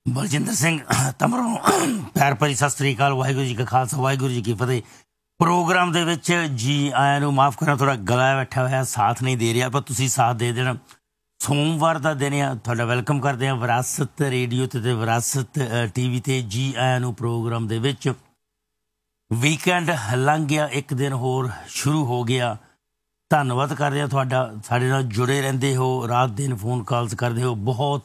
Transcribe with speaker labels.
Speaker 1: ਬਲਜਿੰਦਰ ਸਿੰਘ ਤਮਰੋਂ ਪੈਰ ਭਰੀ ਸਤਿ ਸ੍ਰੀ ਅਕਾਲ। ਵਾਹਿਗੁਰੂ ਜੀ ਕਾ ਖਾਲਸਾ, ਵਾਹਿਗੁਰੂ ਜੀ ਕੀ ਫਤਿਹ। ਪ੍ਰੋਗਰਾਮ ਦੇ ਵਿੱਚ ਜੀ ਆਇਆਂ ਨੂੰ। ਮਾਫ਼ ਕਰਨਾ, ਥੋੜ੍ਹਾ ਗਲਾ ਬੈਠਾ ਹੋਇਆ, ਸਾਥ ਨਹੀਂ ਦੇ ਰਿਹਾ, ਪਰ ਤੁਸੀਂ ਸਾਥ ਦੇ ਦੇਣਾ। ਸੋਮਵਾਰ ਦਾ ਦਿਨ ਆ, ਤੁਹਾਡਾ ਵੈਲਕਮ ਕਰਦੇ ਹਾਂ ਵਿਰਾਸਤ ਰੇਡੀਓ 'ਤੇ ਵਿਰਾਸਤ TV 'ਤੇ। ਜੀ ਆਇਆਂ ਨੂੰ ਪ੍ਰੋਗਰਾਮ ਦੇ ਵਿੱਚ। ਵੀਕਐਂਡ ਲੰਘ ਗਿਆ, ਇੱਕ ਦਿਨ ਹੋਰ ਸ਼ੁਰੂ ਹੋ ਗਿਆ। ਧੰਨਵਾਦ ਕਰਦੇ ਹਾਂ ਤੁਹਾਡਾ, ਸਾਡੇ ਨਾਲ ਜੁੜੇ ਰਹਿੰਦੇ ਹੋ, ਰਾਤ ਦਿਨ ਫੋਨ ਕਾਲਸ ਕਰਦੇ ਹੋ। ਬਹੁਤ